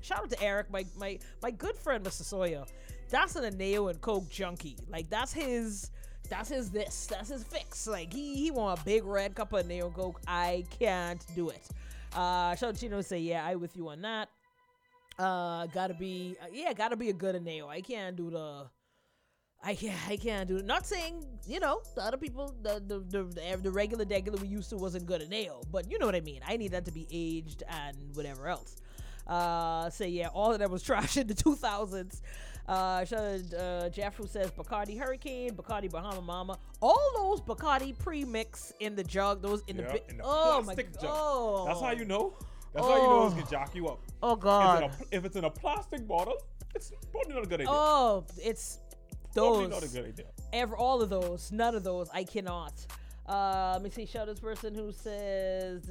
shout out to Eric, my good friend, Mr. Sawyer. That's an Aneo and Coke junkie. Like, that's his fix. Like, he want a big red cup of Aneo and Coke. I can't do it. Shout out to Chino, say, yeah, I with you on that. Gotta be a good Aneo. I can't do it. Not saying, the other people, the regular we used to wasn't good Aneo, but you know what I mean. I need that to be aged and whatever else. Say, yeah, all of that was trash in the 2000s. Jeff, who says Bacardi Hurricane, Bacardi Bahama Mama, all those Bacardi pre-mix in the jug, those in the plastic jug. Oh, that's how you know. That's how you know it's gonna jack you up. Oh God! If it's in a plastic bottle, it's probably not a good idea. Oh, it's those. Probably not a good idea. All of those, none of those. I cannot. Let me see. Shout out this person who says.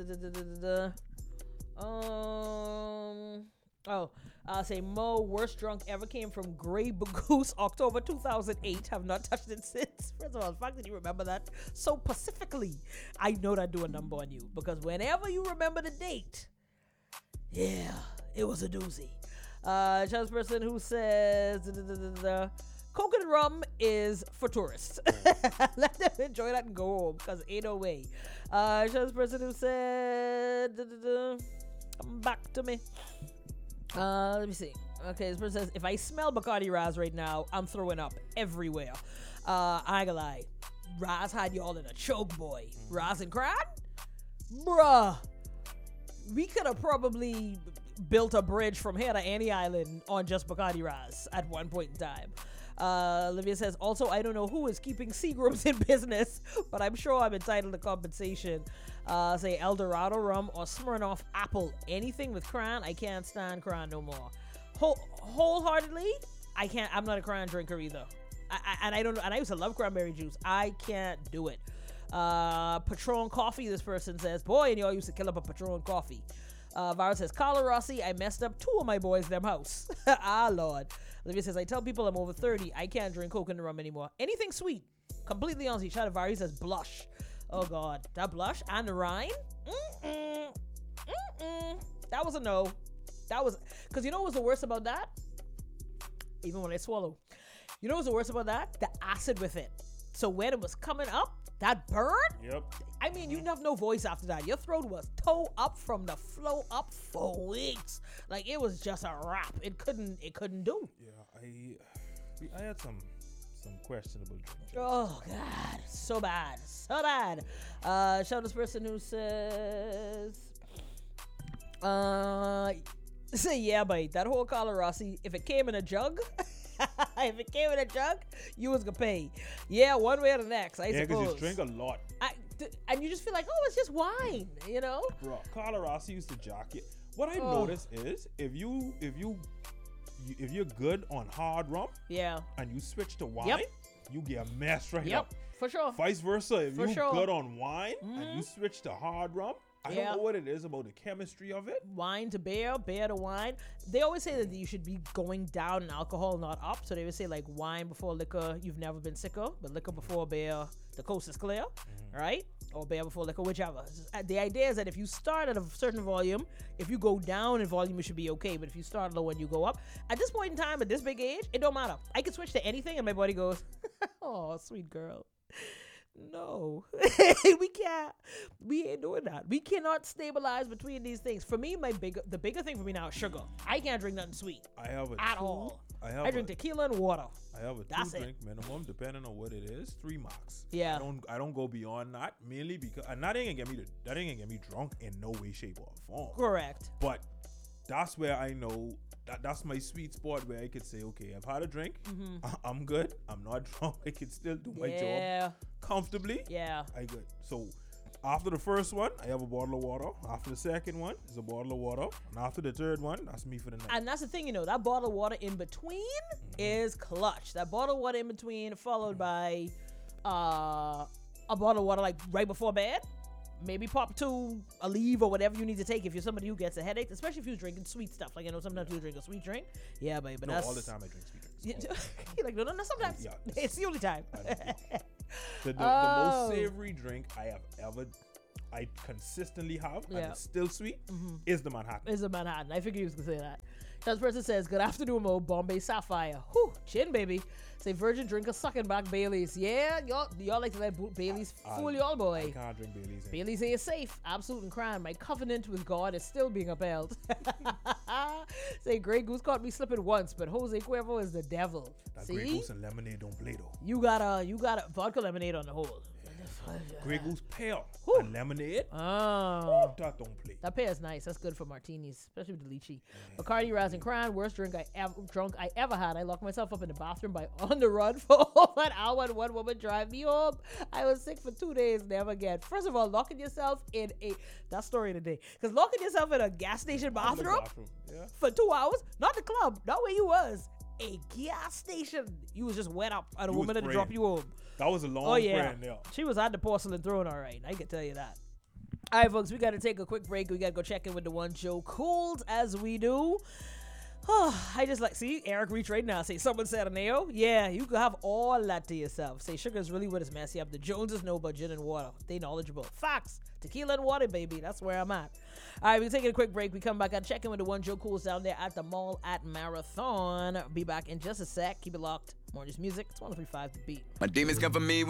Say Mo, worst drunk ever came from Grey Goose, October 2008. Have not touched it since. First of all, the fact that you remember that so specifically, I know that do a number on you, because whenever you remember the date, yeah, it was a doozy. Just person who says Coke and rum is for tourists. Let them enjoy that and go home, because ain't no way. Just person who said come back to me. Let me see. Okay, this person says, if I smell Bacardi Raz right now, I'm throwing up everywhere. I ain't gonna lie. Raz had y'all in a choke, boy. Raz and Cran? Bruh. We could have probably built a bridge from here to Annie Island on just Bacardi Raz at one point in time. Olivia says, also, I don't know who is keeping Seagrams in business, but I'm sure I'm entitled to compensation. Say El Dorado rum or Smirnoff apple. Anything with cran, I can't stand cran no more. Wholeheartedly, I can't. I'm not a cran drinker either. I used to love cranberry juice. I can't do it. Patron coffee, this person says, boy, and y'all used to kill up a Patron coffee. Vara says, Carla Rossi, I messed up 2 of my boys' them house. Ah, Lord. Olivia says, I tell people I'm over 30, I can't drink Coke and rum anymore. Anything sweet. Completely honestly. Shout out Vara, says, blush. Oh, God. That blush and the rind? That was a no. That was, because you know what was the worst about that? Even when I swallow. You know what was the worst about that? The acid with it. So when it was coming up, that burn? Yep. I mean, you have no voice after that. Your throat was toe up from the flow up for weeks. Like, it was just a wrap. It couldn't do. Yeah, I had some questionable drinks. Oh, God. So bad. So bad. Shout out this person who says, say, yeah, mate, that whole Carla Rossi, if it came in a jug, you was gonna pay. Yeah, one way or the next, I suppose. Yeah, because you drink a lot. And you just feel like, oh, it's just wine, you know? Bro, Carla Rossi used to jock it. What I noticed is, if you're good on hard rum, yeah, and you switch to wine, you get a mess right up. For sure. Vice versa, if you're good on wine and you switch to hard rum, I don't know what it is about the chemistry of it. Wine to beer, beer to wine. They always say that you should be going down in alcohol, not up. So they would say like wine before liquor, you've never been sicker, but liquor before beer, the coast is clear, right? Or beer before liquor, whichever. The idea is that if you start at a certain volume, if you go down in volume, you should be okay. But if you start low and you go up, at this point in time, at this big age, it don't matter. I can switch to anything and my body goes, oh, sweet girl. No, we can't. We ain't doing that. We cannot stabilize between these things. For me, the bigger thing for me now is sugar. I can't drink nothing sweet. I have a at all. I drink tequila and water. I have a That's 2-drink minimum, depending on what it is. 3 max. Yeah. I don't go beyond that, mainly because that ain't gonna get me drunk in no way, shape, or form. Correct. But that's where I know that's my sweet spot where I could say, okay, I've had a drink. I'm good. I'm not drunk. I can still do my job comfortably. Yeah. I good. So after the first one, I have a bottle of water. After the second one, is a bottle of water. And after the third one, that's me for the night. And that's the thing, that bottle of water in between is clutch. That bottle of water in between, followed by a bottle of water like right before bed. Maybe pop 2, a leave or whatever you need to take if you're somebody who gets a headache, especially if you're drinking sweet stuff. Like, sometimes you drink a sweet drink. Yeah, but no, that's... all the time I drink sweet drinks. You're like, no, sometimes. Yeah, it's the only time. The most savory drink I have ever I consistently have, and it's still sweet, is the Manhattan. Is the Manhattan. I figured you was going to say that. This person says, good afternoon, Mo. Bombay Sapphire. Whew, chin, baby. Say, virgin drinker sucking back Baileys. Yeah, y'all like to let Baileys fool y'all, boy. I can't drink Baileys. Baileys ain't safe. Absolute and crime. My covenant with God is still being upheld. Say, Grey Goose caught me slipping once, but Jose Cuervo is the devil. That See? Grey Goose and lemonade don't play, though. You got a vodka lemonade on the whole. Grey Goose pale and lemonade. Oh, that don't play. That pear is nice. That's good for martinis, especially with the lychee. Bacardi Raz and Crown, worst drink I ever had. I locked myself up in the bathroom by on the run for over an hour and one woman drive me home. I was sick for 2 days, never again. First of all, locking yourself in that story of the day. Because locking yourself in a gas station bathroom for 2 hours, not the club, not where you was. A gas station. You was just wet up and a woman had to drop you home. That was a long prayer. Yeah. She was at the porcelain throne, all right. I can tell you that. All right, folks, we got to take a quick break. We got to go check in with the one Joe Cools as we do. I just see Eric reach right now. Say, someone said a nail. Yeah, you can have all that to yourself. Say, sugar is really what is messy up. The Joneses know about gin and water. They knowledgeable. Facts. Tequila and water, baby. That's where I'm at. All right, we're taking a quick break. We come back and check in with the one Joe Cools down there at the mall at Marathon. Be back in just a sec. Keep it locked. More just music. It's 103.5 The Beat. My demons come for me when